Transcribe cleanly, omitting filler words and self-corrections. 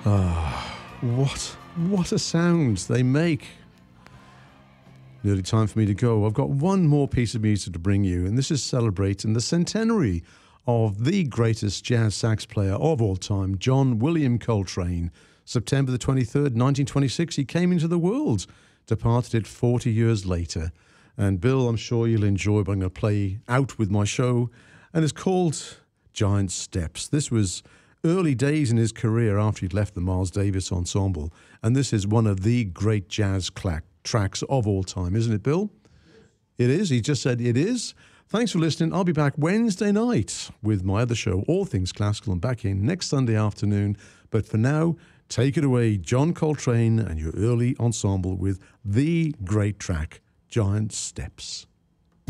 What a sound they make. Nearly time for me to go. I've got one more piece of music to bring you, and this is celebrating the centenary of the greatest jazz sax player of all time, John William Coltrane. September the 23rd, 1926, he came into the world, departed it 40 years later. And Bill, I'm sure you'll enjoy what I'm going to play out with my show, and it's called Giant Steps. This was early days in his career after he'd left the Miles Davis Ensemble, and this is one of the great jazz tracks of all time, isn't it, Bill? It is. He just said it is. Thanks for listening. I'll be back Wednesday night with my other show, All Things Classical, and back in next Sunday afternoon. But for now, take it away, John Coltrane and your early ensemble with the great track, Giant Steps.